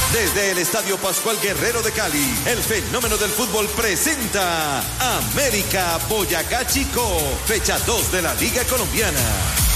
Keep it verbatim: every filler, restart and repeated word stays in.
Desde el Estadio Pascual Guerrero de Cali, el fenómeno del fútbol presenta América Boyacá Chico, fecha dos de la Liga Colombiana.